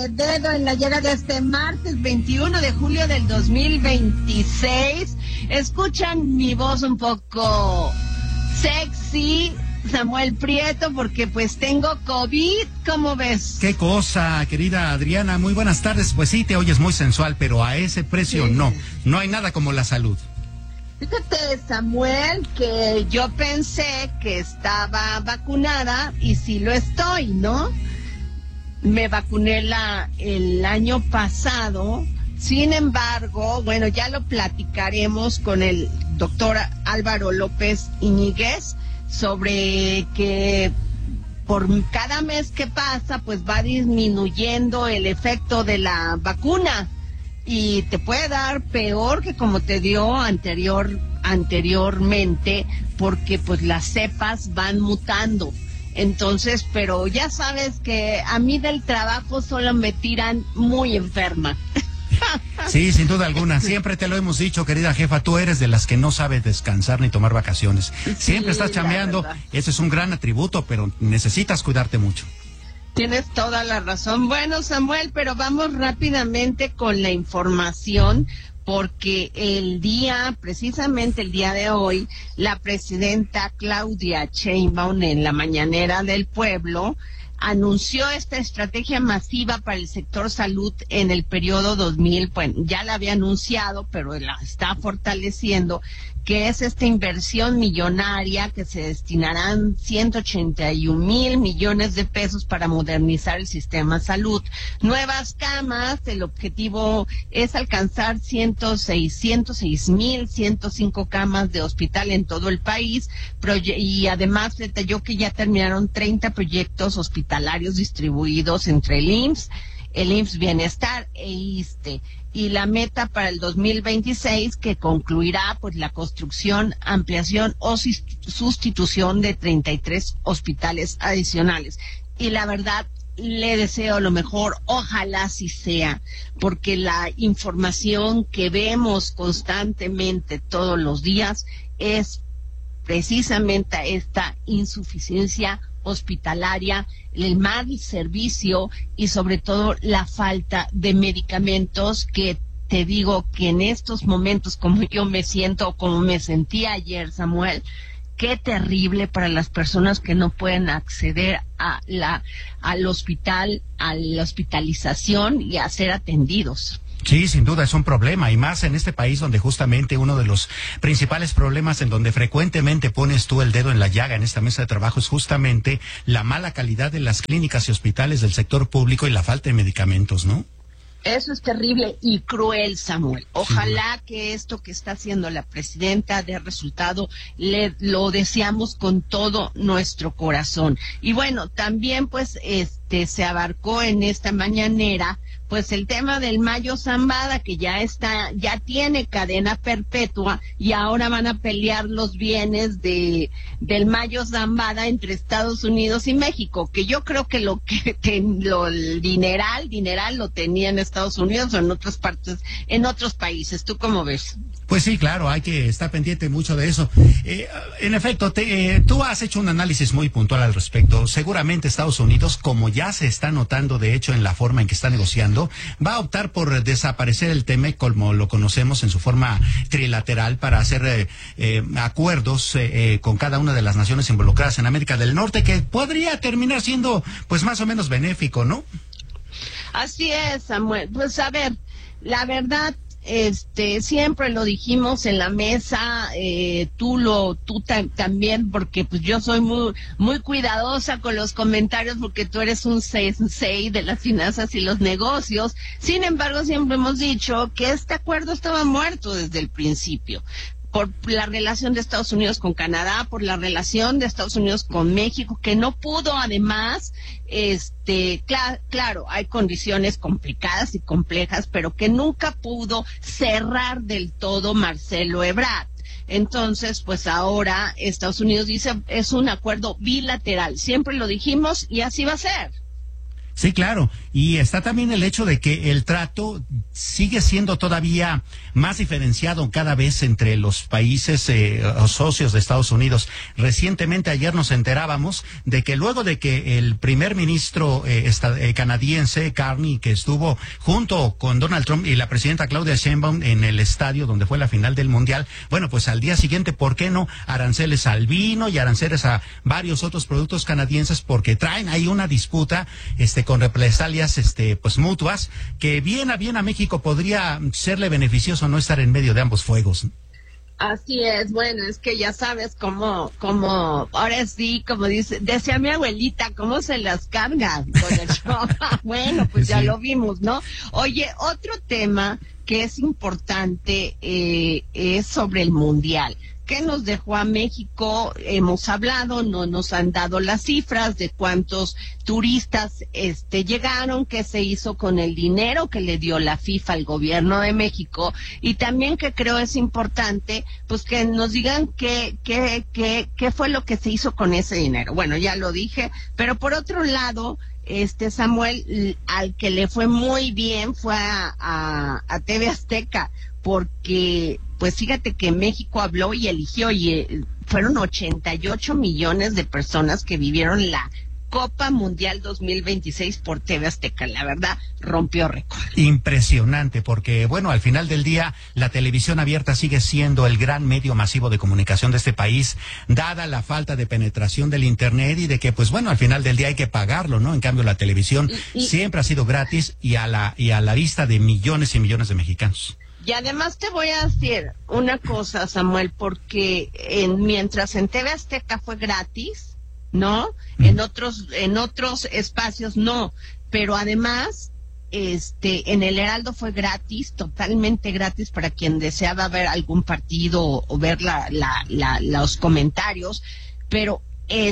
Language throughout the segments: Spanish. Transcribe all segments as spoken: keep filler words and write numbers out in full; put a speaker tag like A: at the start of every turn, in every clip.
A: Dedo en la llaga de este martes veintiuno de julio del dos mil veintiséis. Escuchan mi voz un poco sexy, Samuel Prieto, porque pues tengo COVID, ¿cómo ves?
B: Qué cosa, querida Adriana, muy buenas tardes. Pues sí, te oyes muy sensual, pero a ese precio sí. no, no hay nada como la salud.
A: Fíjate, Samuel, que yo pensé que estaba vacunada y sí lo estoy, ¿no? Me vacuné la, el año pasado, sin embargo, bueno, ya lo platicaremos con el doctor Álvaro López Iñiguez sobre que por cada mes que pasa, pues va disminuyendo el efecto de la vacuna y te puede dar peor que como te dio anterior, anteriormente, porque pues las cepas van mutando. Entonces, pero ya sabes que a mí del trabajo solo me tiran muy enferma.
B: Sí, sin duda alguna. Siempre te lo hemos dicho, querida jefa, tú eres de las que no sabe descansar ni tomar vacaciones. Sí, siempre estás chambeando. Ese es un gran atributo, pero necesitas cuidarte mucho.
A: Tienes toda la razón. Bueno, Samuel, pero vamos rápidamente con la información, porque el día, precisamente el día de hoy, la presidenta Claudia Sheinbaum en la mañanera del pueblo anunció esta estrategia masiva para el sector salud en el periodo dos mil, bueno, ya la había anunciado, pero la está fortaleciendo, que es esta inversión millonaria que se destinarán ciento ochenta y un mil millones de pesos para modernizar el sistema de salud. Nuevas camas, el objetivo es alcanzar ciento seis mil ciento cinco camas de hospital en todo el país, y además detalló que ya terminaron treinta proyectos hospitalarios distribuidos entre el I M S S, el I M S S Bienestar e ISSSTE, y la meta para el dos mil veintiséis que concluirá pues la construcción, ampliación o sustitución de treinta y tres hospitales adicionales. Y la verdad, le deseo lo mejor, ojalá así sea, porque la información que vemos constantemente todos los días es precisamente esta insuficiencia hospitalaria, el mal servicio y sobre todo la falta de medicamentos, que te digo que en estos momentos, como yo me siento, como me sentí ayer, Samuel, qué terrible para las personas que no pueden acceder a la al hospital, a la hospitalización y a ser atendidos.
B: Sí, sin duda es un problema, y más en este país donde justamente uno de los principales problemas en donde frecuentemente pones tú el dedo en la llaga en esta mesa de trabajo es justamente la mala calidad de las clínicas y hospitales del sector público y la falta de medicamentos, ¿no?
A: Eso es terrible y cruel, Samuel. Ojalá sí. que esto que está haciendo la presidenta dé resultado. Le lo deseamos con todo nuestro corazón. Y bueno, también pues este se abarcó en esta mañanera pues el tema del Mayo Zambada, que ya está, ya tiene cadena perpetua, y ahora van a pelear los bienes de del Mayo Zambada entre Estados Unidos y México, que yo creo que lo que, que lo el dineral, dineral lo tenía en Estados Unidos o en otras partes, en otros países. ¿Tú cómo ves?
B: Pues sí, claro, hay que estar pendiente mucho de eso. Eh, en efecto, te, eh, tú has hecho un análisis muy puntual al respecto. Seguramente Estados Unidos, como ya se está notando de hecho en la forma en que está negociando, va a optar por desaparecer el T M E C como lo conocemos en su forma trilateral para hacer eh, eh, acuerdos eh, eh, con cada una de las naciones involucradas en América del Norte, que podría terminar siendo pues más o menos benéfico, ¿no?
A: Así es, Samuel. Pues a ver, la verdad, este, siempre lo dijimos en la mesa, eh, tú lo, tú ta- también, porque pues yo soy muy, muy cuidadosa con los comentarios, porque tú eres un sensei de las finanzas y los negocios. Sin embargo, siempre hemos dicho que este acuerdo estaba muerto desde el principio, por la relación de Estados Unidos con Canadá, por la relación de Estados Unidos con México, que no pudo, además, este, cl- claro, hay condiciones complicadas y complejas, pero que nunca pudo cerrar del todo Marcelo Ebrard. Entonces, pues ahora Estados Unidos dice, es un acuerdo bilateral, siempre lo dijimos y así va a ser.
B: Sí, claro. Y está también el hecho de que el trato sigue siendo todavía más diferenciado cada vez entre los países eh, socios de Estados Unidos. Recientemente, ayer nos enterábamos de que luego de que el primer ministro eh, esta, eh, canadiense, Carney, que estuvo junto con Donald Trump y la presidenta Claudia Sheinbaum en el estadio donde fue la final del Mundial, bueno, pues al día siguiente, ¿por qué no? Aranceles al vino y aranceles a varios otros productos canadienses, porque traen ahí una disputa, este, con represalias este pues mutuas, que bien a bien a México podría serle beneficioso no estar en medio de ambos fuegos.
A: Así es, bueno, es que ya sabes cómo, cómo, ahora sí, como dice, decía mi abuelita, cómo se las carga con el show. Bueno, pues sí, ya lo vimos, ¿no? Oye, otro tema que es importante eh, es sobre el Mundial. ¿Qué nos dejó a México? Hemos hablado, no nos han dado las cifras de cuántos turistas este llegaron, qué se hizo con el dinero que le dio la FIFA al gobierno de México, y también que creo es importante, pues que nos digan qué, qué, qué, qué fue lo que se hizo con ese dinero. Bueno, ya lo dije, pero por otro lado, este Samuel, al que le fue muy bien fue a, a, a T V Azteca, porque pues fíjate que México habló y eligió, y eh, fueron ochenta y ocho millones de personas que vivieron la Copa Mundial dos mil veintiséis por T V Azteca. La verdad, rompió récord.
B: Impresionante, porque bueno, al final del día, la televisión abierta sigue siendo el gran medio masivo de comunicación de este país, dada la falta de penetración del Internet y de que, pues bueno, al final del día hay que pagarlo, ¿no? En cambio, la televisión y, y, siempre ha sido gratis y a la, y a la vista de millones y millones de mexicanos.
A: Y además te voy a decir una cosa, Samuel, porque en, mientras en T V Azteca fue gratis, ¿no? Mm. En otros, en otros espacios no, pero además, este, en el Heraldo fue gratis, totalmente gratis para quien deseaba ver algún partido o, o ver la, la, la, los comentarios, pero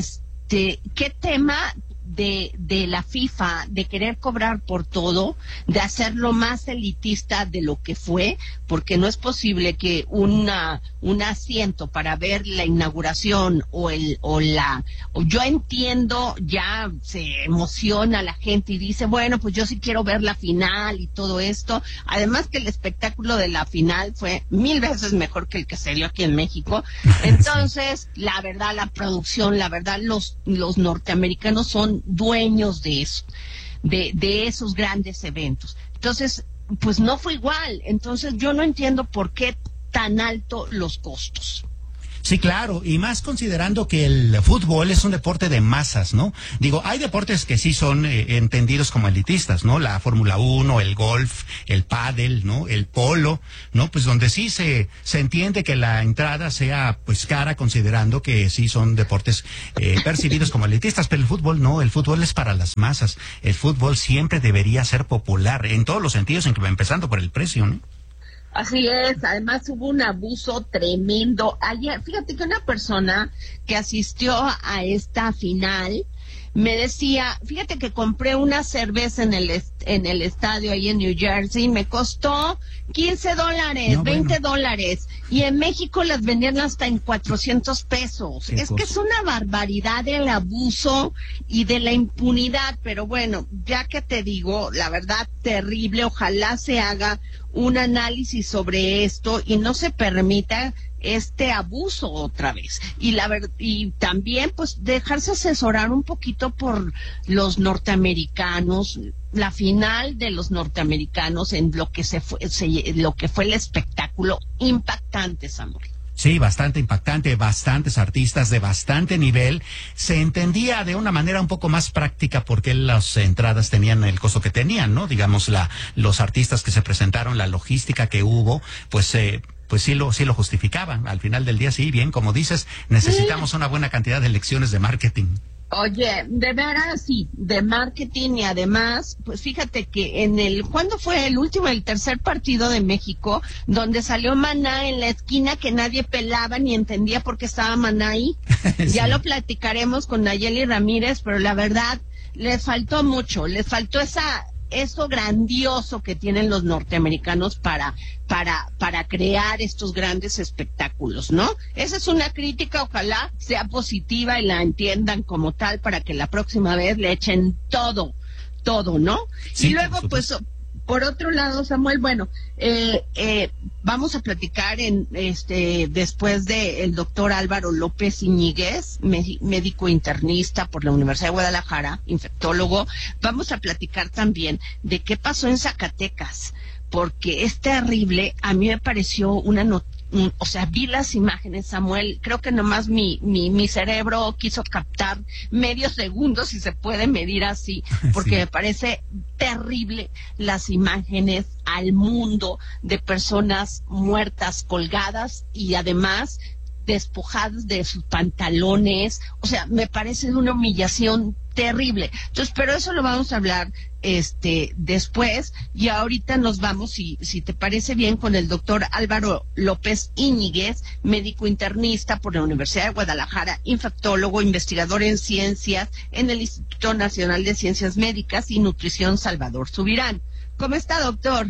A: este, ¿qué tema de, de la FIFA, de querer cobrar por todo, de hacerlo más elitista de lo que fue? Porque no es posible que una un asiento para ver la inauguración o el o la o yo entiendo, ya se emociona la gente y dice, bueno, pues yo sí quiero ver la final y todo esto, además que el espectáculo de la final fue mil veces mejor que el que se dio aquí en México. Entonces, sí, la verdad, la producción, la verdad, los los norteamericanos son dueños de eso, de de esos grandes eventos. Entonces, pues no fue igual. Entonces yo no entiendo por qué tan alto los costos.
B: Sí, claro, y más considerando que el fútbol es un deporte de masas, ¿no? Digo, hay deportes que sí son eh, entendidos como elitistas, ¿no? La Fórmula uno, el golf, el pádel, ¿no? El polo, ¿no? Pues donde sí se se entiende que la entrada sea pues cara, considerando que sí son deportes eh, percibidos como elitistas, pero el fútbol no, el fútbol es para las masas. El fútbol siempre debería ser popular, en todos los sentidos, empezando por el precio, ¿no?
A: Así es, además hubo un abuso tremendo. Ayer, fíjate que una persona que asistió a esta final me decía, fíjate que compré una cerveza en el est- en el estadio ahí en New Jersey, me costó quince dólares, no, veinte bueno. dólares, y en México las vendían hasta en cuatrocientos pesos. Es cosa? Que es una barbaridad el abuso y de la impunidad, pero bueno, ya que te digo, la verdad, terrible, ojalá se haga un análisis sobre esto y no se permita este abuso otra vez, y la ver- y también pues dejarse asesorar un poquito por los norteamericanos, la final de los norteamericanos en lo que se fue se, lo que fue el espectáculo impactante, Samuel.
B: Sí, bastante impactante, bastantes artistas de bastante nivel. Se entendía de una manera un poco más práctica porque las entradas tenían el costo que tenían, ¿no? Digamos, la los artistas que se presentaron, la logística que hubo, pues eh, pues sí lo sí lo justificaban. Al final del día, sí, bien, como dices, necesitamos una buena cantidad de lecciones de marketing.
A: Oye, de veras, sí, de marketing, y además, pues fíjate que en el, ¿cuándo fue el último, el tercer partido de México, donde salió Maná en la esquina que nadie pelaba ni entendía por qué estaba Maná ahí? Sí. Ya lo platicaremos con Nayeli Ramírez, pero la verdad, les faltó mucho, les faltó esa, eso grandioso que tienen los norteamericanos para, para, para crear estos grandes espectáculos, ¿no? Esa es una crítica, ojalá sea positiva y la entiendan como tal para que la próxima vez le echen todo, todo, ¿no?
B: Sí,
A: y luego, pues, por otro lado, Samuel, bueno, eh, eh, vamos a platicar en este después de el doctor Álvaro López Iñiguez, médico internista por la Universidad de Guadalajara, infectólogo. Vamos a platicar también de qué pasó en Zacatecas, porque es terrible. A mí me pareció una noticia. O sea, vi las imágenes, Samuel, creo que nomás mi, mi, mi cerebro quiso captar medio segundo, si se puede medir así, porque sí. Me parece terrible las imágenes al mundo de personas muertas, colgadas y además despojadas de sus pantalones. O sea, me parece una humillación terrible. Entonces, pero eso lo vamos a hablar este después, y ahorita nos vamos, si, si te parece bien, con el doctor Álvaro López Iñiguez, médico internista por la Universidad de Guadalajara, infectólogo, investigador en ciencias en el Instituto Nacional de Ciencias Médicas y Nutrición Salvador Subirán. ¿Cómo está, doctor?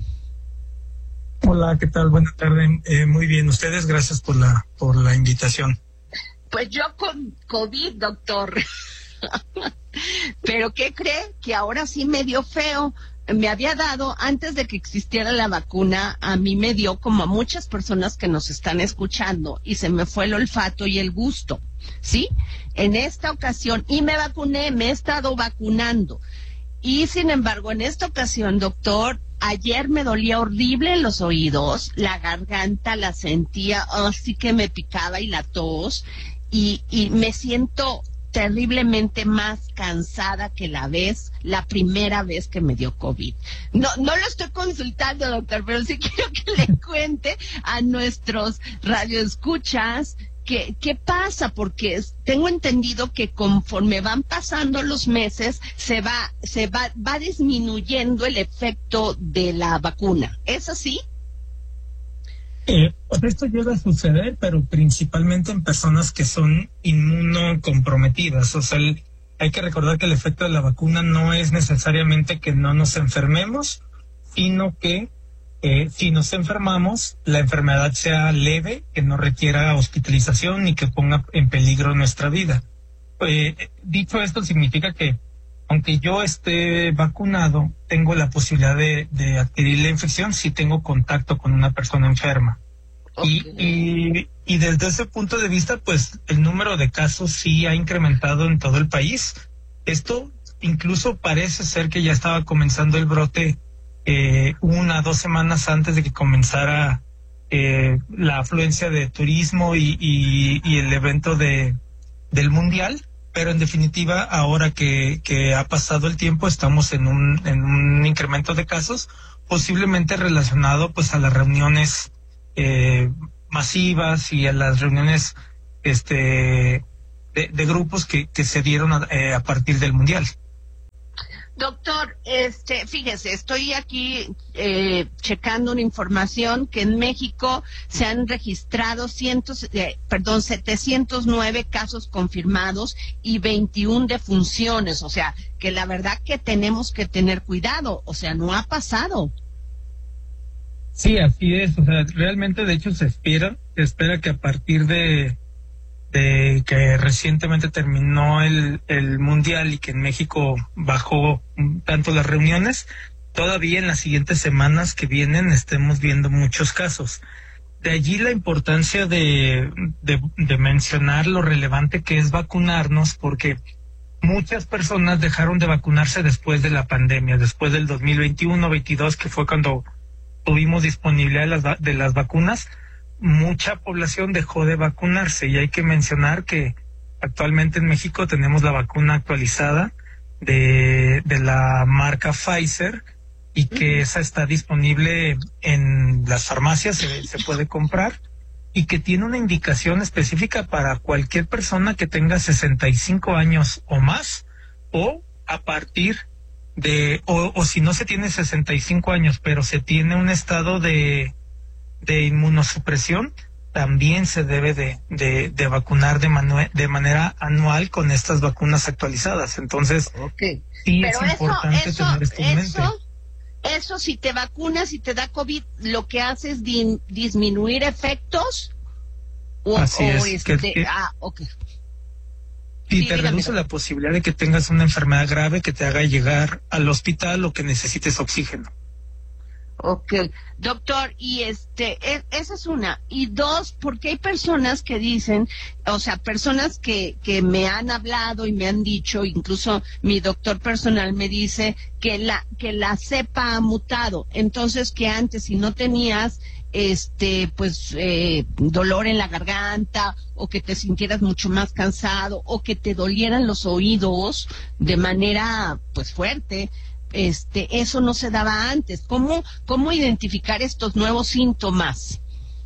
C: Hola, ¿qué tal? Buenas tardes. Eh, muy bien, ustedes, gracias por la por la invitación.
A: Pues yo con COVID, doctor. Pero ¿qué cree? Que ahora sí me dio feo. Me había dado, antes de que existiera la vacuna, a mí me dio, como a muchas personas que nos están escuchando, y se me fue el olfato y el gusto, ¿sí? En esta ocasión, y me vacuné, me he estado vacunando. Y sin embargo, en esta ocasión, doctor, ayer me dolía horrible los oídos, la garganta la sentía, así que me picaba, y la tos, y, y me siento terriblemente más cansada que la vez, la primera vez que me dio COVID. No, no lo estoy consultando, doctor, pero sí quiero que le cuente a nuestros radioescuchas qué, qué pasa, porque tengo entendido que conforme van pasando los meses, se va, se va, va disminuyendo el efecto de la vacuna. ¿Es así?
C: Eh, pues esto llega a suceder, pero principalmente en personas que son inmunocomprometidas. O sea, el, hay que recordar que el efecto de la vacuna no es necesariamente que no nos enfermemos, sino que eh, si nos enfermamos, la enfermedad sea leve, que no requiera hospitalización ni que ponga en peligro nuestra vida. Eh, dicho esto, significa que aunque yo esté vacunado, tengo la posibilidad de, de adquirir la infección si tengo contacto con una persona enferma. Okay. Y, y, y desde ese punto de vista, pues el número de casos sí ha incrementado en todo el país. Esto incluso parece ser que ya estaba comenzando el brote eh, una, dos semanas antes de que comenzara eh, la afluencia de turismo y, y, y el evento de del Mundial. Pero en definitiva, ahora que, que ha pasado el tiempo, estamos en un, en un incremento de casos, posiblemente relacionado pues a las reuniones eh, masivas y a las reuniones este de, de grupos que, que se dieron a, eh, a partir del Mundial.
A: Doctor, este, fíjese, estoy aquí eh, checando una información que en México se han registrado cientos, eh, perdón, setecientos nueve casos confirmados y veintiuna defunciones. O sea, que la verdad que tenemos que tener cuidado. O sea, no ha pasado.
C: Sí, así es. O sea, realmente, de hecho, se espera, se espera que a partir de de que recientemente terminó el, el Mundial y que en México bajó tanto las reuniones, todavía en las siguientes semanas que vienen estemos viendo muchos casos. De allí la importancia de, de, de mencionar lo relevante que es vacunarnos, porque muchas personas dejaron de vacunarse después de la pandemia, después del dos mil veintiuno veintidós, que fue cuando tuvimos disponibilidad de las, de las vacunas. Mucha población dejó de vacunarse, y hay que mencionar que actualmente en México tenemos la vacuna actualizada de, de la marca Pfizer, y que esa está disponible en las farmacias, se, se puede comprar, y que tiene una indicación específica para cualquier persona que tenga sesenta y cinco años o más, o a partir de, o, o si no se tiene sesenta y cinco años, pero se tiene un estado de de inmunosupresión, también se debe de, de, de vacunar de, manu- de manera anual con estas vacunas actualizadas. Entonces,
A: okay.
C: sí
A: Pero
C: es
A: eso,
C: importante
A: eso,
C: tener esto en mente.
A: Eso, eso, si te vacunas y te da COVID, lo que hace es di- disminuir efectos. O,
C: Así
A: o
C: es.
A: este,
C: Que, que,
A: ah, okay.
C: Y
A: Sí,
C: te
A: dígame.
C: reduce la posibilidad de que tengas una enfermedad grave que te haga llegar al hospital o que necesites oxígeno.
A: Ok, doctor, y este, e- esa es una. Y dos, porque hay personas que dicen, o sea, personas que, que me han hablado y me han dicho, incluso mi doctor personal me dice que la, que la cepa ha mutado. Entonces, que antes si no tenías, este, pues, eh, dolor en la garganta, o que te sintieras mucho más cansado, o que te dolieran los oídos de manera, pues, fuerte, este, eso no se daba antes. ¿Cómo, cómo identificar estos nuevos síntomas?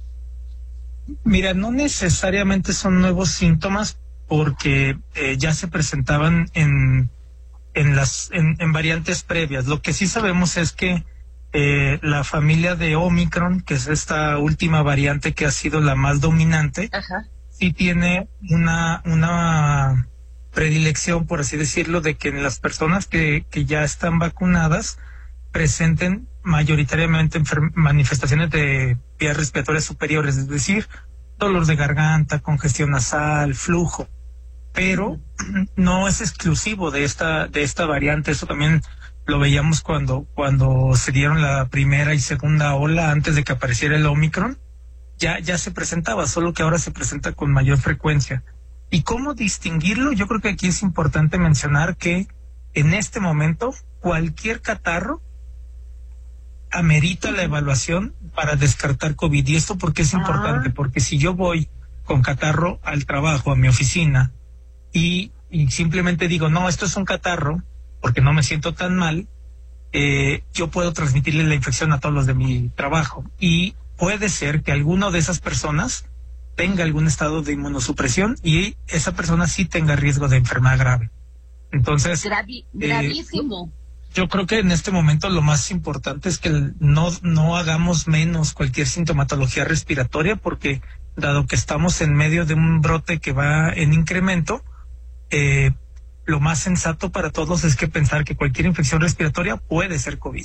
C: Mira, no necesariamente son nuevos síntomas porque eh, ya se presentaban en, en, las, en, en variantes previas. Lo que sí sabemos es que eh, la familia de Omicron, que es esta última variante que ha sido la más dominante,
A: Ajá.
C: sí tiene una, una predilección, por así decirlo, de que en las personas que, que ya están vacunadas presenten mayoritariamente enfer- manifestaciones de vías respiratorias superiores, es decir, dolor de garganta, congestión nasal, flujo, pero no es exclusivo de esta, de esta variante. Eso también lo veíamos cuando, cuando se dieron la primera y segunda ola antes de que apareciera el Omicron. Ya, ya se presentaba, solo que ahora se presenta con mayor frecuencia. ¿Y cómo distinguirlo? Yo creo que aquí es importante mencionar que en este momento cualquier catarro amerita la evaluación para descartar COVID. ¿Y esto por qué es importante?
A: Ah.
C: Porque si yo voy con catarro al trabajo, a mi oficina, y, y simplemente digo, no, esto es un catarro, porque no me siento tan mal, eh, yo puedo transmitirle la infección a todos los de mi trabajo. Y puede ser que alguna de esas personas tenga algún estado de inmunosupresión y esa persona sí tenga riesgo de enfermedad grave. Entonces,
A: Gravi-
C: eh,
A: gravísimo.
C: yo creo que en este momento lo más importante es que no, no hagamos menos cualquier sintomatología respiratoria, porque dado que estamos en medio de un brote que va en incremento, eh, lo más sensato para todos es que pensar que cualquier infección respiratoria puede ser COVID.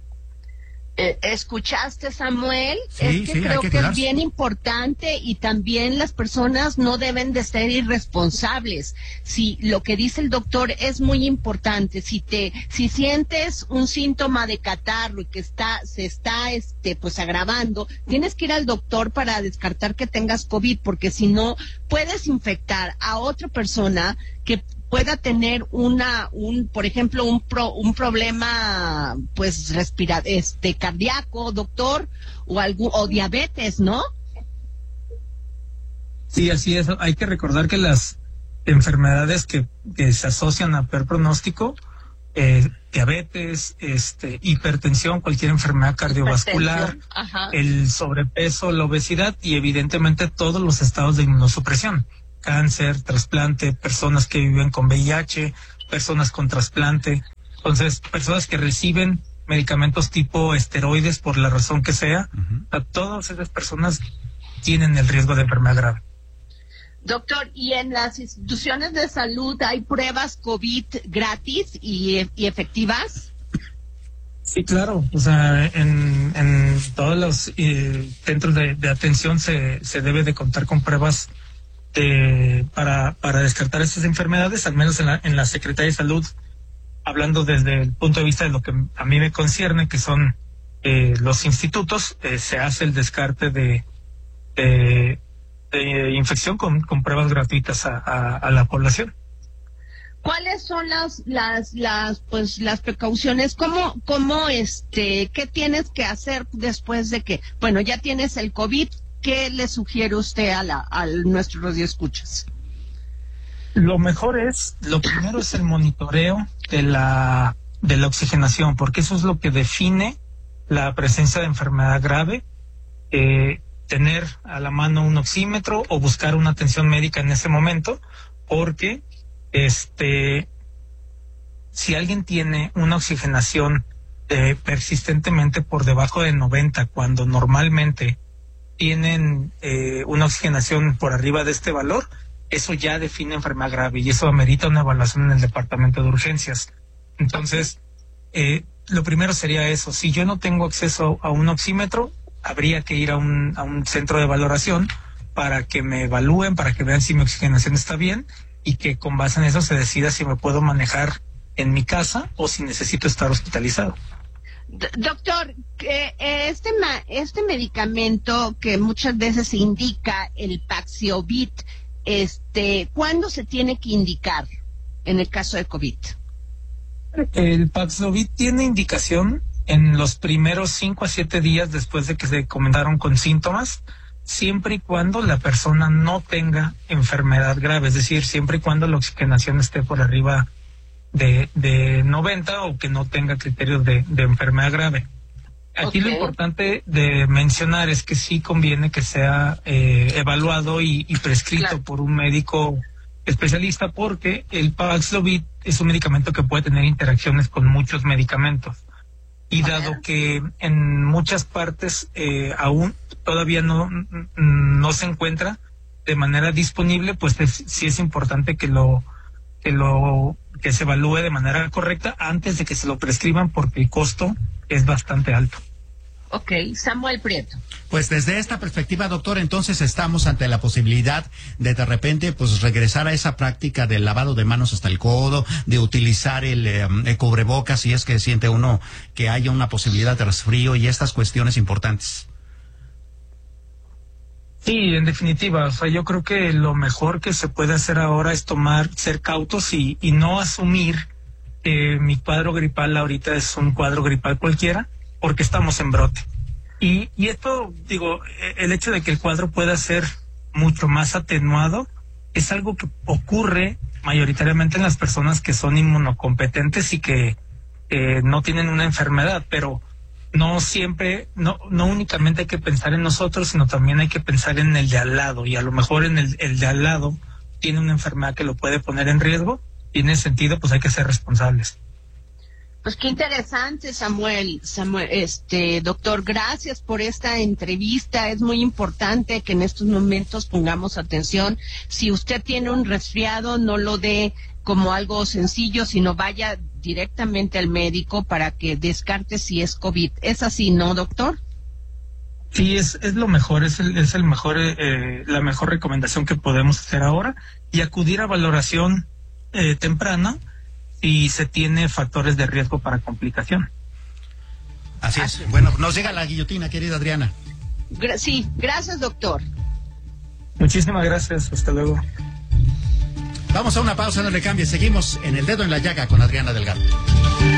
A: Eh, ¿Escuchaste, Samuel?
B: Sí,
A: es que
B: sí, hay
A: creo
B: que
A: que, es
B: cuidarse.
A: bien importante, y también las personas no deben de ser irresponsables. Si lo que dice el doctor es muy importante, si te, si sientes un síntoma de catarro y que está, se está, este, pues agravando, tienes que ir al doctor para descartar que tengas COVID, porque si no puedes infectar a otra persona que pueda tener una, un, por ejemplo, un pro, un problema, pues, respira, este, cardíaco, doctor, o algún, o diabetes, ¿no?
C: Sí, así es. Hay que recordar que las enfermedades que, que se asocian a peor pronóstico, eh, diabetes, este, hipertensión, cualquier enfermedad cardiovascular,
A: Hipertensión. Ajá.
C: el sobrepeso, la obesidad y evidentemente todos los estados de inmunosupresión. Cáncer, trasplante, personas que viven con V I H, personas con trasplante. Entonces, personas que reciben medicamentos tipo esteroides por la razón que sea,
B: Ujú.
C: a todas esas personas tienen el riesgo de enfermedad grave.
A: Doctor, ¿y en las instituciones de salud hay pruebas COVID gratis y, y efectivas?
C: Sí, claro. O sea, en, en todos los eh, centros de, de atención se, se debe de contar con pruebas de, para, para descartar estas enfermedades, al menos en la, en la Secretaría de Salud, hablando desde el punto de vista de lo que a mí me concierne, que son eh, los institutos, eh, se hace el descarte de, de, de infección con, con pruebas gratuitas a, a, a la población.
A: ¿Cuáles son las, las, las, pues, las precauciones? ¿Cómo, cómo, este, qué tienes que hacer después de que, bueno, ya tienes el COVID? ¿Qué le sugiere usted a la, a nuestros radioescuchas?
C: Lo mejor es, lo primero es el monitoreo de la, de la oxigenación, porque eso es lo que define la presencia de enfermedad grave. Eh, tener a la mano un oxímetro o buscar una atención médica en ese momento, porque este, si alguien tiene una oxigenación eh, persistentemente por debajo de noventa, cuando normalmente tienen eh, una oxigenación por arriba de este valor, eso ya define enfermedad grave y eso amerita una evaluación en el departamento de urgencias. Entonces, eh, lo primero sería eso. Si yo no tengo acceso a un oxímetro, habría que ir a un, a un centro de valoración para que me evalúen, para que vean si mi oxigenación está bien y que con base en eso se decida si me puedo manejar en mi casa o si necesito estar hospitalizado.
A: Doctor, que este ma- este medicamento que muchas veces se indica, el Paxlovid, este, ¿cuándo se tiene que indicar en el caso de COVID?
C: El Paxlovid tiene indicación en los primeros cinco a siete días después de que se comentaron con síntomas, siempre y cuando la persona no tenga enfermedad grave, es decir, siempre y cuando la oxigenación esté por arriba de, de noventa o que no tenga criterios de, de enfermedad grave. Aquí okay. Lo importante de mencionar es que sí conviene que sea eh, evaluado y, y prescrito claro. por un médico especialista, porque el Paxlovid es un medicamento que puede tener interacciones con muchos medicamentos. Y dado que en muchas partes eh, aún todavía no, no se encuentra de manera disponible, pues es, sí es importante que lo que lo que se evalúe de manera correcta antes de que se lo prescriban, porque el costo es bastante alto.
A: Ok, Samuel Prieto.
B: Pues desde esta perspectiva, doctor, entonces estamos ante la posibilidad de de repente pues regresar a esa práctica del lavado de manos hasta el codo, de utilizar el, eh, el cubrebocas si es que siente uno que haya una posibilidad de resfrío y estas cuestiones importantes.
C: Sí, en definitiva, o sea, yo creo que lo mejor que se puede hacer ahora es tomar, ser cautos y, y no asumir que mi cuadro gripal ahorita es un cuadro gripal cualquiera, porque estamos en brote. Y, y esto, digo, el hecho de que el cuadro pueda ser mucho más atenuado es algo que ocurre mayoritariamente en las personas que son inmunocompetentes y que eh, no tienen una enfermedad, pero no siempre, no, no únicamente hay que pensar en nosotros, sino también hay que pensar en el de al lado, y a lo mejor en el, el de al lado tiene una enfermedad que lo puede poner en riesgo, y en ese sentido pues hay que ser responsables.
A: Pues qué interesante, Samuel. Samuel, este, doctor, gracias por esta entrevista. Es muy importante que en estos momentos pongamos atención. Si usted tiene un resfriado, no lo dé como algo sencillo, sino vaya directamente al médico para que descarte si es COVID. ¿Es así, no, doctor?
C: Sí, es, es lo mejor, es el, es el mejor, eh, la mejor recomendación que podemos hacer ahora, y acudir a valoración eh, temprana y se tiene factores de riesgo para complicación.
B: Así es. Bueno, nos llega la guillotina, querida Adriana.
A: Gra- sí, gracias, doctor.
C: Muchísimas gracias, hasta luego.
B: Vamos a una pausa, no le cambie. Seguimos en El Dedo en la Llaga con Adriana Delgado.